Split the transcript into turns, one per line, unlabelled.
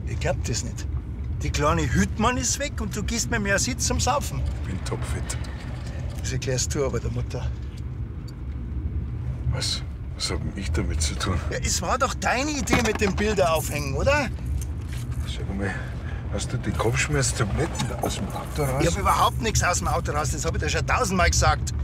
Ich glaub das nicht. Die kleine Hüttmann ist weg und du gehst mir mehr Sitz zum Saufen.
Ich bin topfit.
Das erklärst du aber der Mutter.
Was hab denn ich damit zu tun?
Ja, es war doch deine Idee mit dem Bilder aufhängen, oder?
Sag mal, hast du die Kopfschmerztabletten aus dem Auto raus?
Ich hab überhaupt nichts aus dem Auto raus, das hab ich dir schon tausendmal gesagt.